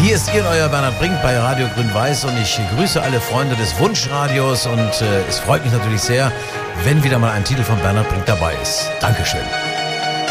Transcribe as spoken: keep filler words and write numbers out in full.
Hier ist Ihr neuer Bernhard Brink bei Radio Grün-Weiß und ich grüße alle Freunde des Wunschradios und äh, es freut mich natürlich sehr, wenn wieder mal ein Titel von Bernhard Brink dabei ist. Dankeschön.